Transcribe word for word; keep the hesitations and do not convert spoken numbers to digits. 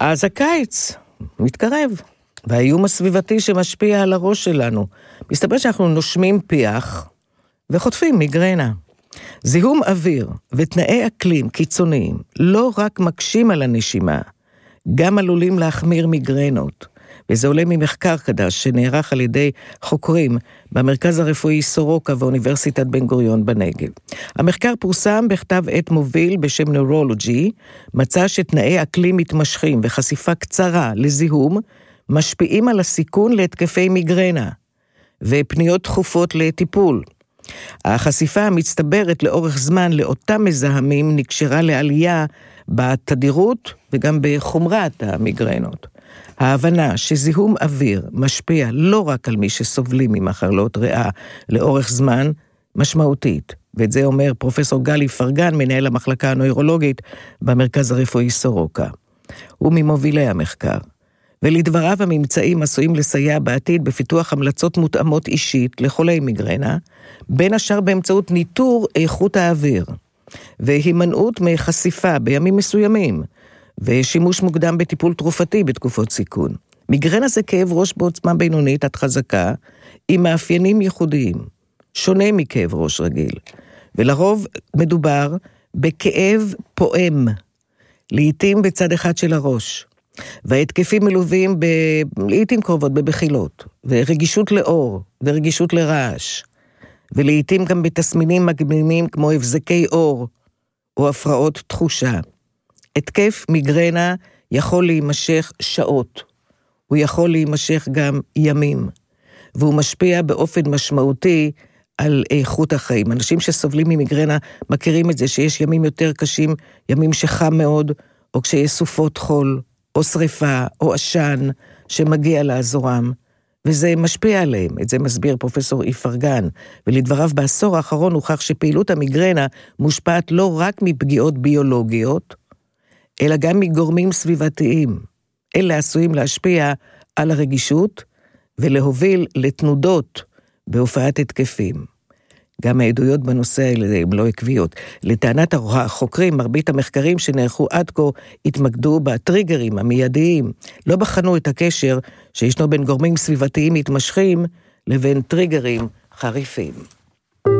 אז הקיץ מתקרב, והאיום הסביבתי שמשפיע על הראש שלנו. מסתבר שאנחנו נושמים פיח וחוטפים מיגרנה. זיהום אוויר ותנאי אקלים קיצוניים לא רק מקשים על הנשימה, גם עלולים להחמיר מיגרנות. וזה עולה ממחקר חדש שנערך על ידי חוקרים במרכז הרפואי סורוקה ואוניברסיטת בן גוריון בנגב. המחקר פורסם בכתב עת מוביל בשם נוירולוגי, מצא שתנאי אקלים מתמשכים וחשיפה קצרה לזיהום משפיעים על הסיכון להתקפי מיגרנה ופניות תכופות לטיפול. החשיפה המצטברת לאורך זמן לאותם מזהמים נקשרה לעלייה בתדירות וגם בחומרת המיגרנות. ההבנה שזיהום אוויר משפיע לא רק על מי שסובלים ממחלות ריאה לאורך זמן משמעותית, ואת זה אומר פרופסור גלי פרגן, מנהל המחלקה הנוירולוגית במרכז הרפואי סורוקה. הוא ממובילי המחקר. ולדבריו הממצאים עשויים לסייע בעתיד בפיתוח המלצות מותאמות אישית לחולי מיגרנה, בין השאר באמצעות ניטור איכות האוויר, והימנעות מחשיפה בימים מסוימים, ושימוש מוקדם בטיפול תרופתי בתקופות סיכון. מיגרנה זה כאב ראש בעוצמה בינונית עד חזקה, עם מאפיינים ייחודיים, שונה מכאב ראש רגיל, ולרוב מדובר בכאב פועם, לעתים בצד אחד של הראש, וההתקפים מלווים ב... לעתים קרובות בבחילות, ורגישות לאור, ורגישות לרעש, ולעתים גם בתסמינים מגמימים כמו הבזקי אור, או הפרעות תחושה. התקף מיגרנה יכול להימשך שעות, הוא יכול להימשך גם ימים, והוא משפיע באופן משמעותי על איכות החיים. אנשים שסובלים ממיגרנה מכירים את זה שיש ימים יותר קשים, ימים שחם מאוד, או כשיש סופות חול, או שריפה, או עשן שמגיע לעזורם, וזה משפיע עליהם. את זה מסביר פרופסור איפרגן, ולדבריו בעשור האחרון הוכח שפעילות המיגרנה מושפעת לא רק מפגיעות ביולוגיות, אלא גם מגורמים סביבתיים. אלה עשויים להשפיע על הרגישות ולהוביל לתנודות בהופעת התקפים. גם העדויות בנושא האלה הן לא עקביות. לטענת החוקרים, מרבית המחקרים שנערכו עד כה התמקדו בטריגרים המיידיים, לא בחנו את הקשר שישנו בין גורמים סביבתיים מתמשכים לבין טריגרים חריפים.